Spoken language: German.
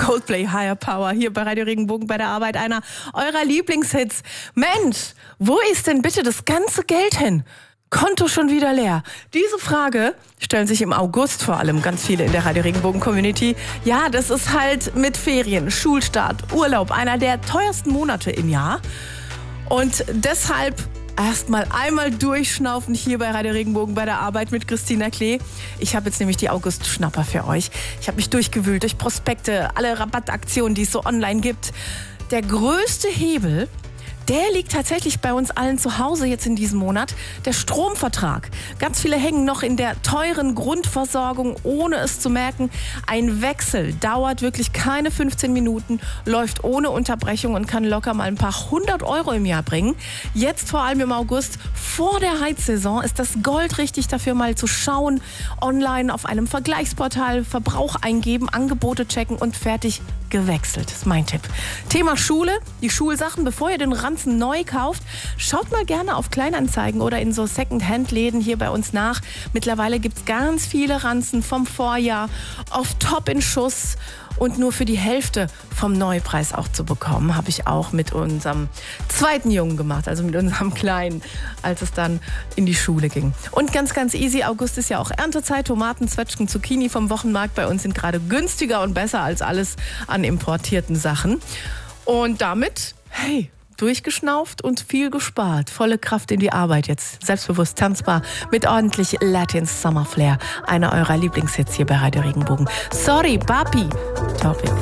Coldplay Higher Power hier bei Radio Regenbogen bei der Arbeit, einer eurer Lieblingshits. Mensch, wo ist denn bitte das ganze Geld hin? Konto schon wieder leer? Diese Frage stellen sich im August vor allem ganz viele in der Radio Regenbogen Community. Ja, das ist halt mit Ferien, Schulstart, Urlaub einer der teuersten Monate im Jahr. Und deshalb erstmal einmal durchschnaufen hier bei Radio Regenbogen bei der Arbeit mit Christina Klee. Ich habe jetzt nämlich die August-Schnapper für euch. Ich habe mich durchgewühlt durch Prospekte, alle Rabattaktionen, die es so online gibt. Der größte Hebel, der liegt tatsächlich bei uns allen zu Hause jetzt in diesem Monat. Der Stromvertrag. Ganz viele hängen noch in der teuren Grundversorgung, ohne es zu merken. Ein Wechsel dauert wirklich keine 15 Minuten, läuft ohne Unterbrechung und kann locker mal ein paar 100 Euro im Jahr bringen. Jetzt vor allem im August, vor der Heizsaison, ist das Gold richtig dafür, mal zu schauen. Online auf einem Vergleichsportal Verbrauch eingeben, Angebote checken und fertig gewechselt. Das ist mein Tipp. Thema Schule, die Schulsachen, bevor ihr den Ranzen neu kauft, schaut mal gerne auf Kleinanzeigen oder in so Second-Hand-Läden hier bei uns nach. Mittlerweile gibt es ganz viele Ranzen vom Vorjahr, oft top in Schuss und nur für die Hälfte vom Neupreis auch zu bekommen. Habe ich auch mit unserem zweiten Jungen gemacht, also mit unserem Kleinen, als es dann in die Schule ging. Und ganz, ganz easy, August ist ja auch Erntezeit. Tomaten, Zwetschgen, Zucchini vom Wochenmarkt bei uns sind gerade günstiger und besser als alles an importierten Sachen. Und damit, hey, durchgeschnauft und viel gespart. Volle Kraft in die Arbeit jetzt. Selbstbewusst tanzbar mit ordentlich Latin Summer Flair. Einer eurer Lieblingshits hier bei Radio Regenbogen. Sorry, Papi. Topic.